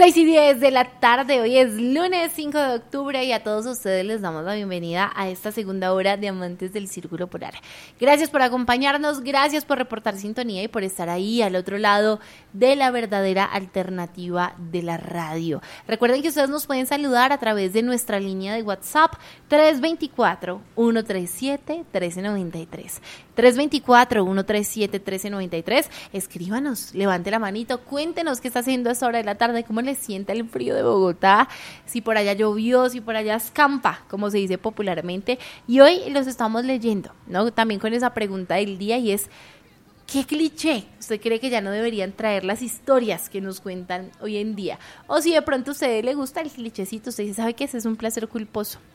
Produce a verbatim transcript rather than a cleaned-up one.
seis y diez de la tarde, hoy es lunes cinco de octubre y a todos ustedes les damos la bienvenida a esta segunda hora de Amantes del Círculo Polar. Gracias por acompañarnos, gracias por reportar sintonía y por estar ahí al otro lado de la verdadera alternativa de la radio. Recuerden que ustedes nos pueden saludar a través de nuestra línea de WhatsApp tres dos cuatro, uno tres siete, uno tres nueve tres. tres dos cuatro, uno tres siete, uno tres nueve tres. Escríbanos, levante la manito, cuéntenos qué está haciendo a esta hora de la tarde, cómo les siente el frío de Bogotá, si por allá llovió, si por allá escampa, como se dice popularmente. Y hoy los estamos leyendo, ¿no? También con esa pregunta del día y es: ¿qué cliché usted cree que ya no deberían traer las historias que nos cuentan hoy en día? O si de pronto a usted le gusta el clichecito, usted dice, ¿sabe qué? Ese es un placer culposo.